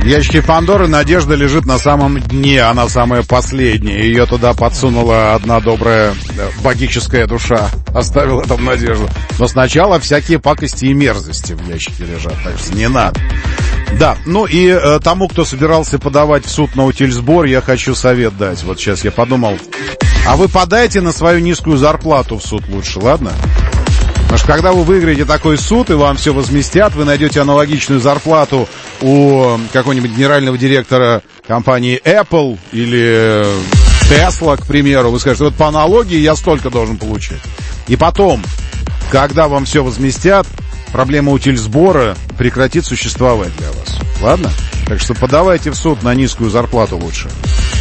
В ящике Пандоры надежда лежит на самом дне, она самая последняя. Ее туда подсунула одна добрая богическая душа. Оставила там надежду. Но сначала всякие пакости и мерзости в ящике лежат, так что не надо. Да, ну и тому, кто собирался подавать в суд на утильсбор, я хочу совет дать. Вот сейчас я подумал, а вы подайте на свою низкую зарплату в суд лучше, ладно? Потому что когда вы выиграете такой суд и вам все возместят, вы найдете аналогичную зарплату у какого-нибудь генерального директора компании Apple или Tesla, к примеру. Вы скажете, вот по аналогии я столько должен получить. И потом, когда вам все возместят, проблема утильсбора прекратит существовать для вас. Ладно? Так что подавайте в суд на низкую зарплату лучше.